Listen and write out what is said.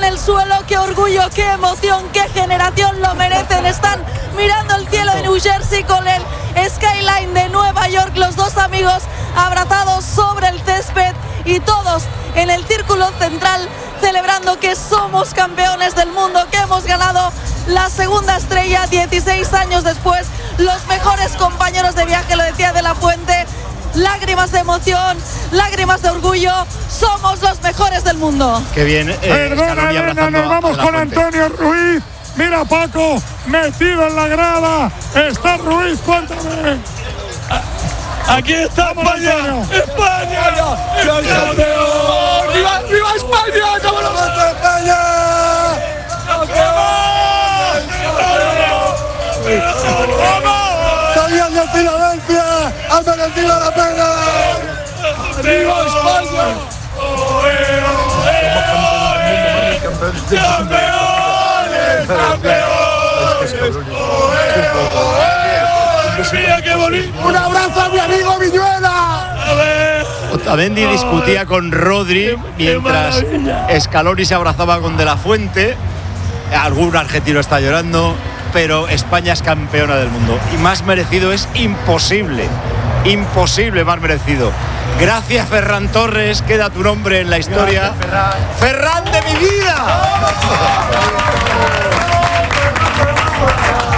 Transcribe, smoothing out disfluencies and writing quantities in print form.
en el suelo. Qué orgullo, qué emoción, qué generación, lo merecen. Están mirando el cielo de New Jersey con el skyline de Nueva York, los dos amigos abrazados sobre el césped y todos en el círculo central celebrando que somos campeones del mundo, que hemos ganado la segunda estrella 16 años después. Los mejores compañeros de viaje, lo decía De la Fuente, lágrimas de emoción, lágrimas de orgullo, somos los mejores del mundo. Qué bien. Perdona, Elena, nos vamos con Antonio Ruiz. Mira, Paco, metido en la grada. Está Ruiz, cuéntame. Aquí está España. ¡España! ¡Campeón! ¡Viva España! ¡Vámonos a España! ¡Salían de Filadelfia! ¡Han merecido la pena! ¡Viva España! ¡Campeones! ¡Mira qué bonito! ¡Un abrazo a mi amigo Viñuela! Otamendi discutía con Rodri mientras Scaloni se abrazaba con De la Fuente. Algún argentino está llorando, pero España es campeona del mundo y más merecido es imposible. Imposible más merecido. Gracias, Ferran Torres, queda tu nombre en la historia. Gracias, Ferran de mi vida.